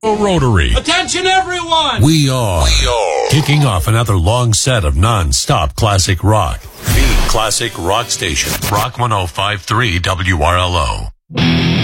Rotary. Attention, everyone! We are kicking off another long set of non-stop classic rock. The Classic Rock Station. Rock 105.3 WRLO.